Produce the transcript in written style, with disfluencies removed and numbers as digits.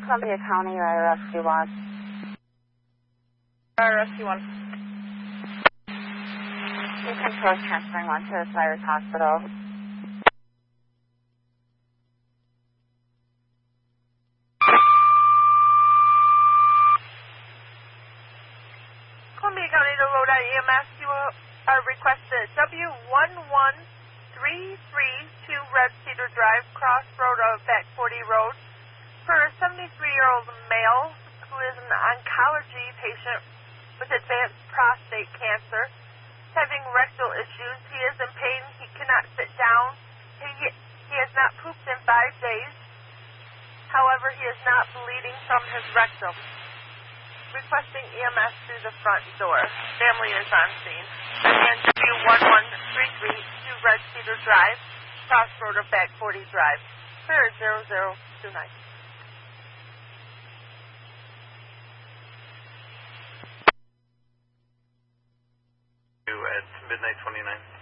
Columbia County, Rider Rescue 1. Rider Rescue 1. You control transferring 1 to Cyrus Hospital. Columbia County to load out EMS. You are requested W11332 Red Cedar Drive, Crossroad of Back 40 Road, for a 73-year-old male who is an oncology patient with advanced prostate cancer, having rectal issues. He is in pain. He cannot sit down. He has not pooped in 5 days. However, he is not bleeding from his rectum. Requesting EMS through the front door. Family is on scene. Again, W11332 Red Cedar Drive, Crossroad of Back 40 Drive, for 0029. At midnight 29.